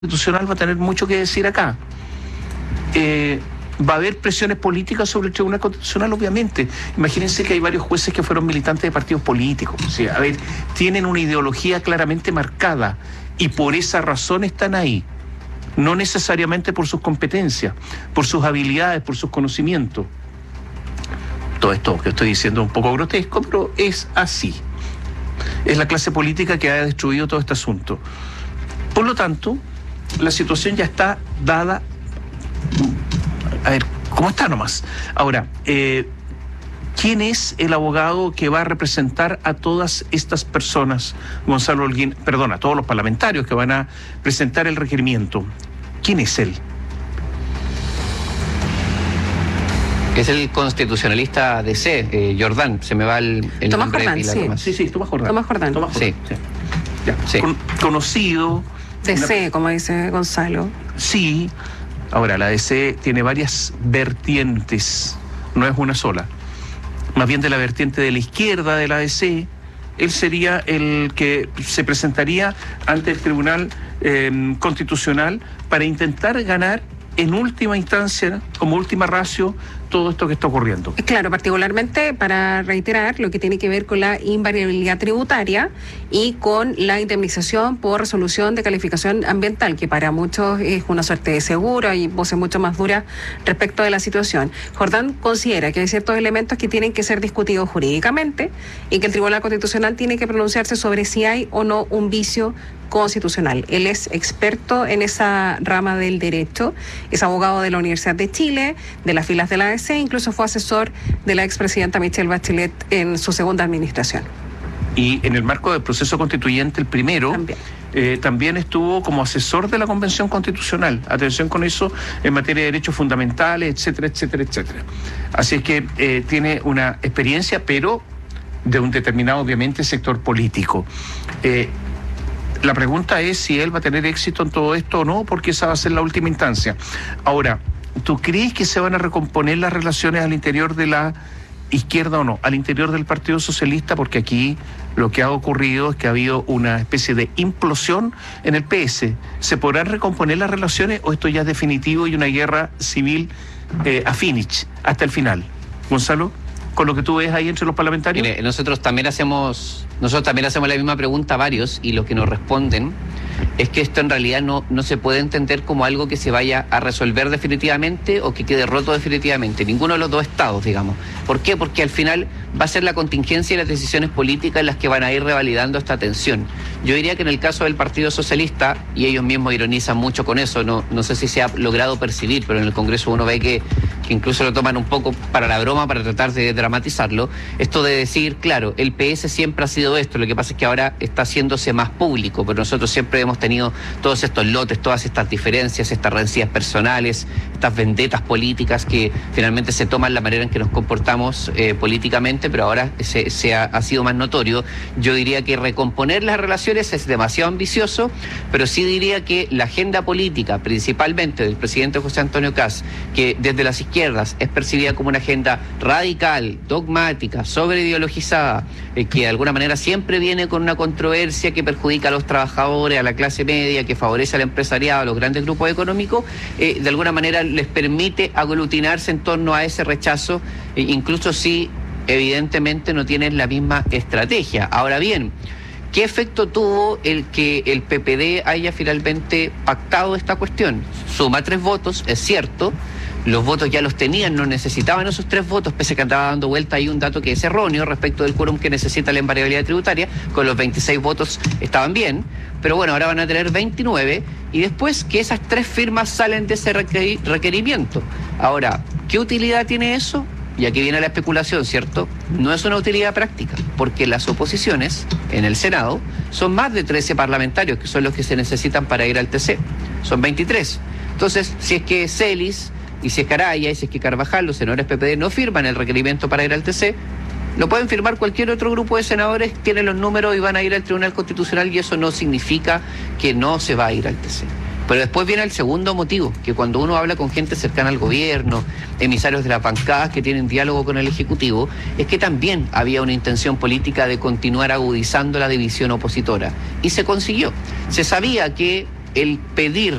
Constitucional va a tener mucho que decir acá. Va a haber presiones políticas sobre el Tribunal Constitucional, obviamente. Imagínense que hay varios jueces que fueron militantes de partidos políticos. O sea, a ver, tienen una ideología claramente marcada y por esa razón están ahí. No necesariamente por sus competencias, por sus habilidades, por sus conocimientos. Todo esto que estoy diciendo es un poco grotesco, pero es así. Es la clase política que ha destruido todo este asunto. Por lo tanto, la situación ya está dada. A ver, ¿cómo está nomás? Ahora, ¿quién es el abogado que va a representar a todas estas personas, Gonzalo Holguín? Perdón, a todos los parlamentarios que van a presentar el requerimiento. ¿Quién es él? Es el constitucionalista de C, Jordán, se me va el Tomás nombre Jordán, de pila. Sí, Tomás Jordán. Tomás Jordán. Sí. Ya. Sí. Conocido. DC, como dice Gonzalo. Sí. Ahora, la DC tiene varias vertientes, no es una sola. Más bien de la vertiente de la izquierda de la DC, él sería el que se presentaría ante el Tribunal Constitucional para intentar ganar en última instancia, como última ratio, todo esto que está ocurriendo. Claro, particularmente para reiterar lo que tiene que ver con la invariabilidad tributaria y con la indemnización por resolución de calificación ambiental, que para muchos es una suerte de seguro y voces mucho más duras respecto de la situación. Jordán considera que hay ciertos elementos que tienen que ser discutidos jurídicamente y que el Tribunal Constitucional tiene que pronunciarse sobre si hay o no un vicio constitucional. Él es experto en esa rama del derecho, es abogado de la Universidad de Chile, de las filas de la ADC, incluso fue asesor de la expresidenta Michelle Bachelet en su segunda administración. Y en el marco del proceso constituyente, el primero, también estuvo como asesor de la Convención Constitucional. Atención con eso, en materia de derechos fundamentales, etcétera, etcétera, etcétera. Así es que tiene una experiencia, pero de un determinado, obviamente, sector político. La pregunta es si él va a tener éxito en todo esto o no, porque esa va a ser la última instancia. Ahora, ¿tú crees que se van a recomponer las relaciones al interior de la izquierda o no? Al interior del Partido Socialista, porque aquí lo que ha ocurrido es que ha habido una especie de implosión en el PS. ¿Se podrán recomponer las relaciones o esto ya es definitivo y una guerra civil a finish, hasta el final? Gonzalo, con lo que tú ves ahí entre los parlamentarios. Mire, nosotros también hacemos la misma pregunta a varios y lo que nos responden es que esto en realidad no se puede entender como algo que se vaya a resolver definitivamente o que quede roto definitivamente, ninguno de los dos estados, digamos. ¿Por qué? Porque al final va a ser la contingencia y las decisiones políticas las que van a ir revalidando esta tensión. Yo diría que en el caso del Partido Socialista, y ellos mismos ironizan mucho con eso, no sé si se ha logrado percibir, pero en el Congreso uno ve que incluso lo toman un poco para la broma, para tratar de dramatizarlo, esto de decir, claro, el PS siempre ha sido esto, lo que pasa es que ahora está haciéndose más público, pero nosotros siempre hemos tenido todos estos lotes, todas estas diferencias, estas rencillas personales, estas vendetas políticas que finalmente se toman la manera en que nos comportamos políticamente, pero ahora ha sido más notorio. Yo diría que recomponer las relaciones es demasiado ambicioso, pero sí diría que la agenda política, principalmente del presidente José Antonio Kast, que desde las izquierdas es percibida como una agenda radical, dogmática, sobreideologizada, que de alguna manera siempre viene con una controversia que perjudica a los trabajadores, a la clase media, que favorece al empresariado, a los grandes grupos económicos, de alguna manera les permite aglutinarse en torno a ese rechazo, incluso si evidentemente no tienen la misma estrategia. Ahora bien, ¿qué efecto tuvo el que el PPD haya finalmente pactado esta cuestión? Suma 3 votos, es cierto. Los votos ya los tenían, no necesitaban esos 3 votos, pese a que andaba dando vuelta ahí un dato que es erróneo respecto del quórum que necesita la invariabilidad tributaria. Con los 26 votos estaban bien, pero bueno, ahora van a tener 29 y después que esas 3 firmas salen de ese requerimiento. Ahora, ¿qué utilidad tiene eso? Y aquí viene la especulación, ¿cierto? No es una utilidad práctica, porque las oposiciones en el Senado son más de 13 parlamentarios, que son los que se necesitan para ir al TC. Son 23. Entonces, si es que Celis, y si es Caraya, y si es que Carvajal, los senadores PPD, no firman el requerimiento para ir al TC, lo pueden firmar cualquier otro grupo de senadores, tienen los números y van a ir al Tribunal Constitucional, y eso no significa que no se va a ir al TC. Pero después viene el segundo motivo, que cuando uno habla con gente cercana al gobierno, emisarios de las bancadas que tienen diálogo con el Ejecutivo, es que también había una intención política de continuar agudizando la división opositora. Y se consiguió. Se sabía que el pedir